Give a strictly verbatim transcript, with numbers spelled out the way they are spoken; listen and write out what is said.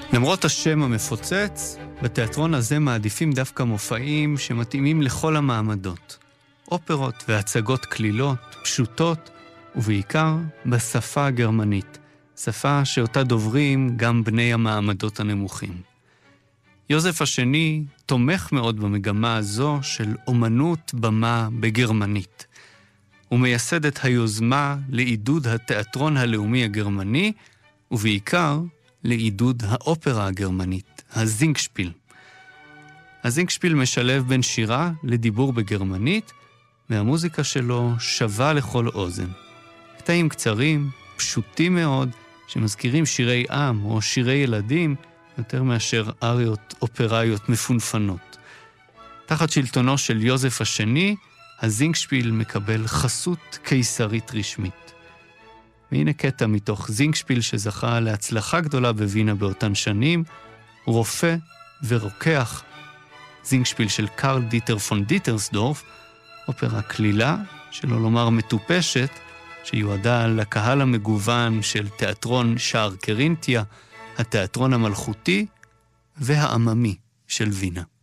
למרות השם המפוצץ, בתיאטרון הזה מעדיפים דווקא מופעים שמתאימים לכל המעמדות. אופרות והצגות כלילות, פשוטות, ובעיקר בשפה הגרמנית, שפה שאותה דוברים גם בני המעמדות הנמוכים. יוזף השני תומך מאוד במגמה הזו של אומנות במה בגרמנית. הוא מייסד את היוזמה לעידוד התיאטרון הלאומי הגרמני, ובעיקר לעידוד האופרה הגרמנית, הזינגשפיל. הזינגשפיל משלב בין שירה לדיבור בגרמנית, והמוזיקה שלו שווה לכל אוזן. קטעים קצרים, פשוטים מאוד, שמזכירים שירי עם או שירי ילדים, יותר מאשר אריות אופראיות מפונפנות. תחת שלטונו של יוזף השני, הזינגשפיל מקבל חסות קיסרית רשמית. והנה קטע מתוך זינגשפיל שזכה להצלחה גדולה בווינה באותן שנים, רופא ורוקח, זינגשפיל של קרל דיטר פון דיטרסדורף, אופרה כלילה, שלא לומר מטופשת, שיועדה לקהל המגוון של תיאטרון שער קרינתיה, התיאטרון המלכותי והעממי של וינה.